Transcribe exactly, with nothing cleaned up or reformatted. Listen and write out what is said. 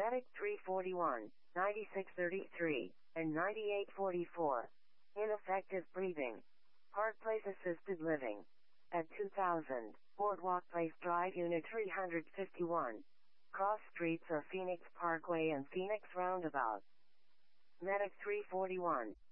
Medic three forty-one, ninety-six thirty-three, and ninety-eight forty-four. Ineffective breathing. Park Place Assisted Living. At two thousand, Boardwalk Place Drive Unit three fifty-one. Cross streets are Phoenix Parkway and Phoenix Roundabout. Medic three forty-one,